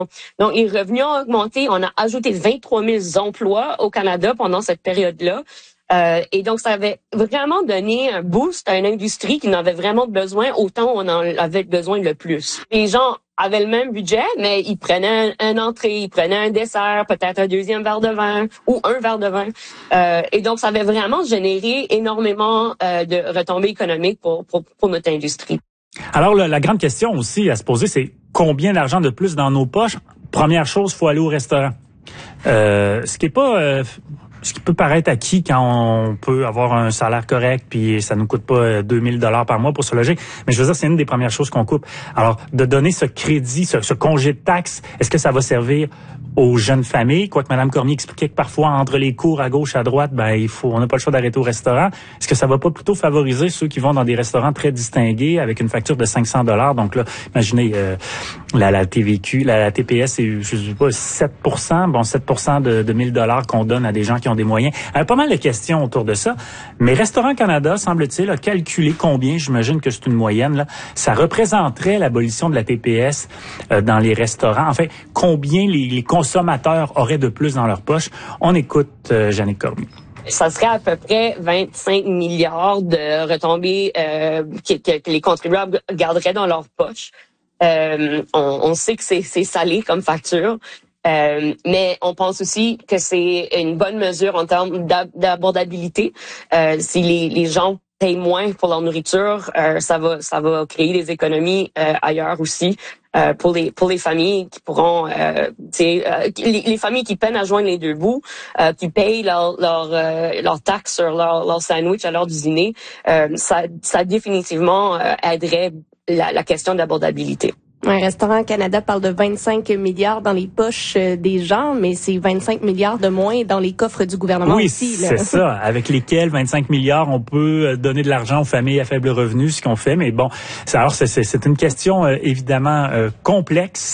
Donc, les revenus ont augmenté. On a ajouté 23 000 emplois au Canada pendant cette période-là. Et donc, ça avait vraiment donné un boost à une industrie qui en avait vraiment besoin, autant on en avait besoin le plus. Les gens avaient le même budget, mais ils prenaient un entrée, ils prenaient un dessert, peut-être un deuxième verre de vin ou un verre de vin. Et donc, ça avait vraiment généré énormément de retombées économiques pour notre industrie. Alors, la grande question aussi à se poser, c'est combien d'argent de plus dans nos poches? Première chose, faut aller au restaurant. Ce qui est pas... ce qui peut paraître acquis quand on peut avoir un salaire correct puis ça nous coûte pas 2000 $ par mois pour se loger. Mais je veux dire, c'est une des premières choses qu'on coupe. Alors, de donner ce crédit, ce congé de taxes, est-ce que ça va servir aux jeunes familles? Quoique Mme Cormier expliquait que parfois, entre les cours à gauche, à droite, on n'a pas le choix d'arrêter au restaurant. Est-ce que ça va pas plutôt favoriser ceux qui vont dans des restaurants très distingués avec une facture de 500 $? Donc là, imaginez, la TVQ, la TPS, c'est, je sais pas, 7%. Bon, 7% de 1000 $ qu'on donne à des gens qui ont des moyens. Pas mal de questions autour de ça. Mais Restaurant Canada, semble-t-il, a calculé combien, j'imagine que c'est une moyenne, là, ça représenterait l'abolition de la TPS dans les restaurants. Enfin, combien les consommateurs auraient de plus dans leur poche. On écoute Jannick Cormier. Ça serait à peu près 25 milliards de retombées que les contribuables garderaient dans leur poche. On sait que c'est salé comme facture. Mais on pense aussi que c'est une bonne mesure en termes d'abordabilité. Si les gens payent moins pour leur nourriture, ça va créer des économies ailleurs aussi. Pour les familles qui pourront les familles qui peinent à joindre les deux bouts, qui payent leur taxe sur leur sandwich à l'heure du dîner, ça définitivement aiderait la question de l'abordabilité. Ouais, Restaurant Canada parle de 25 milliards dans les poches des gens, mais c'est 25 milliards de moins dans les coffres du gouvernement aussi. Oui, c'est ça. Avec lesquels 25 milliards, on peut donner de l'argent aux familles à faible revenu, ce qu'on fait. Mais bon, c'est une question évidemment complexe.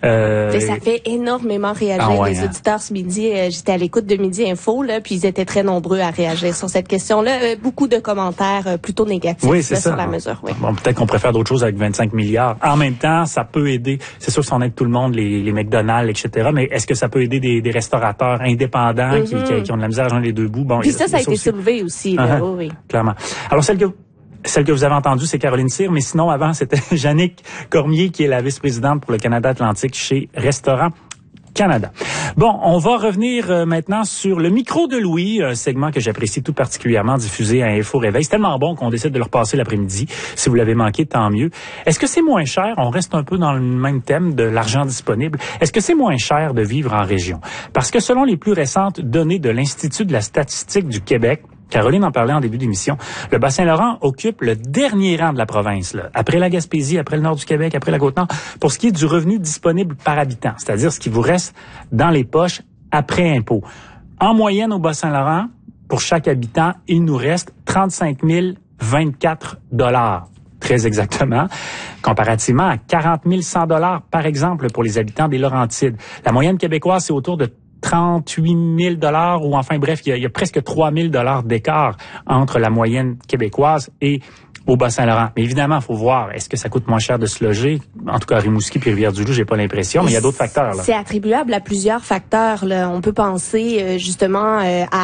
Ça fait énormément réagir les auditeurs ce midi. J'étais à l'écoute de Midi Info, là, puis ils étaient très nombreux à réagir sur cette question-là. Beaucoup de commentaires plutôt négatifs sur la mesure. Oui. Bon, peut-être qu'on préfère d'autres choses avec 25 milliards. En même temps, ça peut aider. C'est sûr que ça en aide tout le monde, les McDonald's, etc. Mais est-ce que ça peut aider des restaurateurs indépendants qui ont de la misère à joindre les deux bouts? Bon, puis ça a été soulevé aussi. Là, oui. Clairement. Alors, celle que vous avez entendue, c'est Caroline Cyr, mais sinon, avant, c'était Jannick Cormier, qui est la vice-présidente pour le Canada Atlantique chez Restaurant Canada. Bon, on va revenir maintenant sur le micro de Louis, un segment que j'apprécie tout particulièrement, diffusé à Info Réveil. C'est tellement bon qu'on décide de le repasser l'après-midi. Si vous l'avez manqué, tant mieux. Est-ce que c'est moins cher? On reste un peu dans le même thème de l'argent disponible. Est-ce que c'est moins cher de vivre en région? Parce que selon les plus récentes données de l'Institut de la statistique du Québec, Caroline en parlait en début d'émission, le Bas-Saint-Laurent occupe le dernier rang de la province, là, après la Gaspésie, après le nord du Québec, après la Côte-Nord, pour ce qui est du revenu disponible par habitant, c'est-à-dire ce qui vous reste dans les poches après impôt. En moyenne, au Bas-Saint-Laurent, pour chaque habitant, il nous reste 35 024 $, très exactement, comparativement à 40 100 $ par exemple pour les habitants des Laurentides. La moyenne québécoise, c'est autour de 38 000 $ ou enfin bref, il y a presque 3 000 $ d'écart entre la moyenne québécoise et au Bas-Saint-Laurent. Mais évidemment, il faut voir, est-ce que ça coûte moins cher de se loger? En tout cas, à Rimouski puis Rivière-du-Loup, j'ai pas l'impression, mais il y a d'autres facteurs. Là. C'est attribuable à plusieurs facteurs. Là. On peut penser justement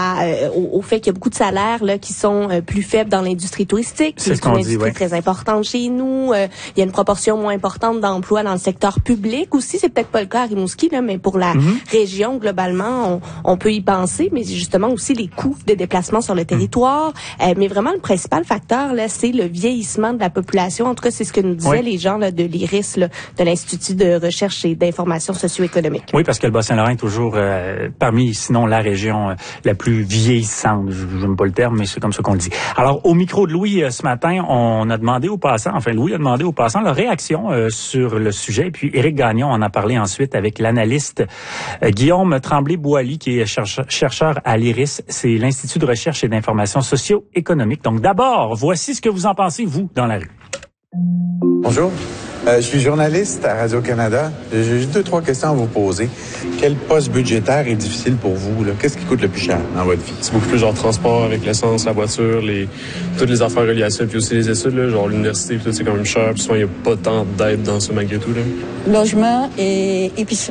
au fait qu'il y a beaucoup de salaires là, qui sont plus faibles dans l'industrie touristique. C'est une industrie très importante chez nous. Il y a une proportion moins importante d'emplois dans le secteur public aussi. C'est peut-être pas le cas à Rimouski, là, mais pour la région, globalement, on peut y penser. Mais justement aussi les coûts de déplacement sur le territoire. Mais vraiment, le principal facteur, là, c'est le vieillissement de la population. En tout cas, c'est ce que nous disaient les gens là, de l'IRIS, là, de l'Institut de recherche et d'information socio-économique. Oui, parce que le Bas-Saint-Laurent est toujours parmi, sinon, la région la plus vieillissante. Je n'aime pas le terme, mais c'est comme ça qu'on le dit. Alors, au micro de Louis, ce matin, on a demandé aux passants, Louis a demandé aux passants leur réaction sur le sujet. Puis Éric Gagnon en a parlé ensuite avec l'analyste Guillaume Tremblay-Boily, qui est chercheur à l'IRIS. C'est l'Institut de recherche et d'information socio-économique. Donc, d'abord, voici ce que vous en pensez, vous, dans la rue. Bonjour. Je suis journaliste à Radio-Canada. J'ai juste 2-3 questions à vous poser. Quel poste budgétaire est difficile pour vous? Là? Qu'est-ce qui coûte le plus cher dans votre vie? C'est beaucoup plus genre transport avec l'essence, la voiture, toutes les affaires reliées à ça, puis aussi les études, là, genre l'université, puis tout, c'est quand même cher. Puis souvent, il n'y a pas tant d'aide dans ça malgré tout. Là. Logement et épicerie.